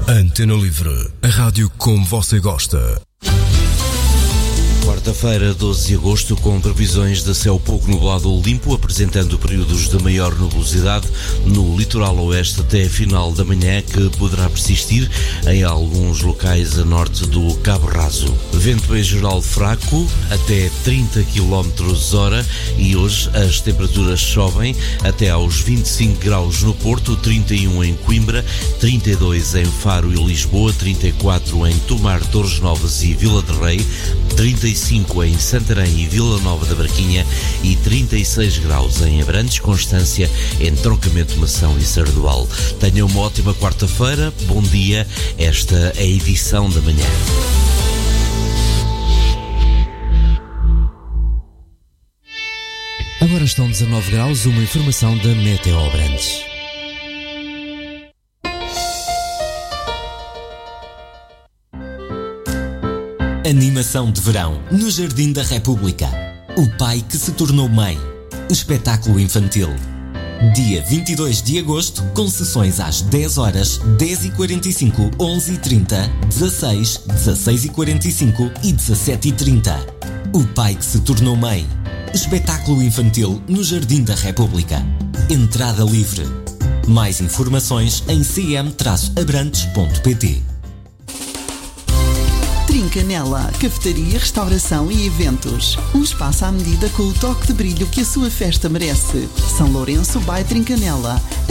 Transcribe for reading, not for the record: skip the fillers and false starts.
Antena Livre, a rádio como você gosta. Quarta-feira, 12 de agosto, com previsões de céu pouco nublado ou limpo, apresentando períodos de maior nubosidade no litoral oeste até a final da manhã, que poderá persistir em alguns locais a norte do Cabo Raso. Vento em geral fraco, até 30 km/h, e hoje as temperaturas sobem até aos 25 graus no Porto, 31 em Coimbra, 32 em Faro e Lisboa, 34 em Tomar, Torres Novas e Vila de Rei, 35 em Santarém e Vila Nova da Barquinha e 36 graus em Abrantes, Constância, Entroncamento, Mação e Sardual. Tenham uma ótima quarta-feira, bom dia, esta é a edição da manhã. Agora estão 19 graus, uma informação da Meteo Abrantes. Animação de verão no Jardim da República. O pai que se tornou mãe. Espetáculo infantil. Dia 22 de agosto, com sessões às 10 horas, 10h45, 11h30, 16, 16h45 e 17h30. O pai que se tornou mãe. Espetáculo infantil no Jardim da República. Entrada livre. Mais informações em cm-abrantes.pt. Trincanela, cafetaria, restauração e eventos. Um espaço à medida com o toque de brilho que a sua festa merece. São Lourenço by Trincanela.